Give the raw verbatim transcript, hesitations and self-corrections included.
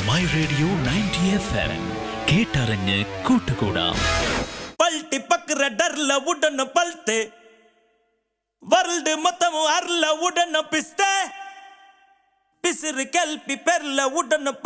My radio ninety F M കേട്ടറിഞ്ഞ് കൂട്ടുകൂടാം. പൾട്ടി പക്കറ ഡർല ഉടന പൽത്തെ വർൽഡ് മൊത്തം അർല ഉടന പിസ്തെ പിസിറ് കൽപ്പി പെർല ഉടന